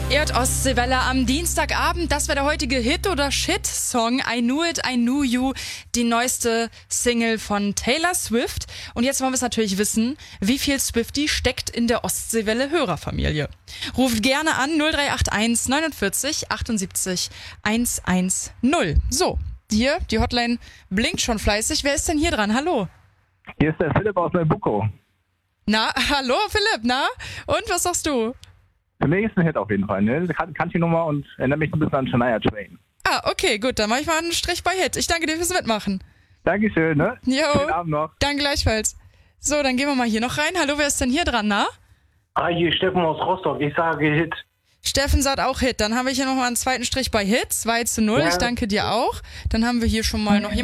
Erd-Ostseewelle am Dienstagabend. Das war der heutige Hit- oder Shit-Song I Knew It, I Knew You, die neueste Single von Taylor Swift. Und jetzt wollen wir es natürlich wissen, wie viel Swiftie steckt in der Ostseewelle-Hörerfamilie. Ruft gerne an 0381 49 78 110. So, hier, die Hotline blinkt schon fleißig. Wer ist denn hier dran? Hallo. Hier ist der Philipp aus Neubuckow. Na, hallo Philipp, na? Und was sagst du? Für mich ist ein Hit auf jeden Fall, ne? Country-Nummer und erinnert mich ein bisschen an Shania Twain. Ah, okay, gut, dann mache ich mal einen Strich bei Hit. Ich danke dir fürs Mitmachen. Dankeschön, ne? Jo. Schönen Abend noch. Dann gleichfalls. So, dann gehen wir mal hier noch rein. Hallo, wer ist denn hier dran, na? Hier Steffen aus Rostock. Ich sage Hit. Steffen sagt auch Hit. Dann haben wir hier nochmal einen zweiten Strich bei Hit. 2:0. Ja. Ich danke dir auch. Dann haben wir hier schon mal noch jemanden.